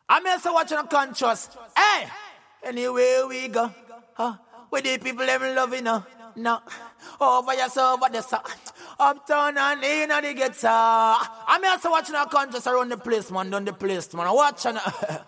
I'm also watching a conscious. Hey, anywhere we go, with the people them loving no. Over yourself, over the uptown and in the guitar. I'm also watching a conscious around the place, man, down the place, man. Watching.